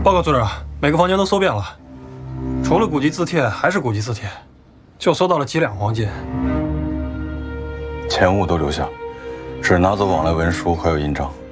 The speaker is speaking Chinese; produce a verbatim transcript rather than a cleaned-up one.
报告组长，每个房间都搜遍了，除了古籍字帖还是古籍字帖，就搜到了几两黄金。 钱物都留下，只拿走往来文书还有印章。